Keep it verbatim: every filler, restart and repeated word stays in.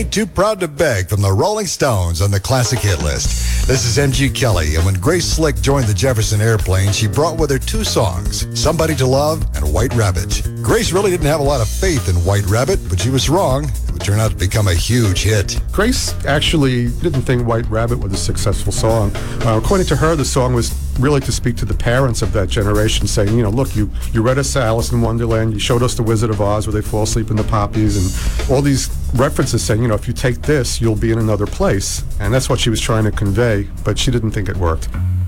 Ain't Too Proud to Beg from the Rolling Stones on the classic hit list. This is M G Kelly, and when Grace Slick joined the Jefferson Airplane, she brought with her two songs, Somebody to Love and White Rabbit. Grace really didn't have a lot of faith in White Rabbit, but she was wrong. It would turn out to become a huge hit. Grace actually didn't think White Rabbit was a successful song. Uh, according to her, the song was really to speak to the parents of that generation, saying, you know, look, you, you read us Alice in Wonderland, you showed us The Wizard of Oz where they fall asleep in the poppies, and all these references saying, you know, if you take this, you'll be in another place. And that's what she was trying to convey, but she didn't think it worked.